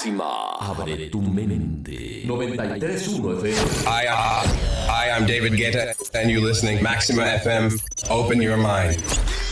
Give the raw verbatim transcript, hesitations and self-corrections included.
Máxima. Abre tu mente. noventa y tres punto uno F M. Hi, uh, hi, I'm David Guetta, and you're listening Maxima F M. Open your mind.